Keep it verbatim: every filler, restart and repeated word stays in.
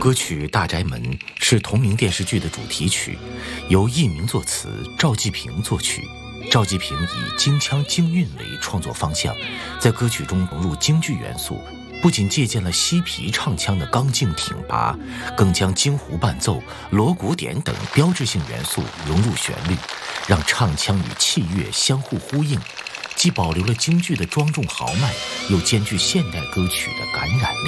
歌曲《大宅门》是同名电视剧的主题曲，由佚名作词，赵季平作曲。赵季平以京腔京韵为创作方向，在歌曲中融入京剧元素，不仅借鉴了西皮唱腔的刚劲挺拔，更将京胡伴奏、锣鼓点等标志性元素融入旋律，让唱腔与器乐相互呼应，既保留了京剧的庄重豪迈，又兼具现代歌曲的感染力。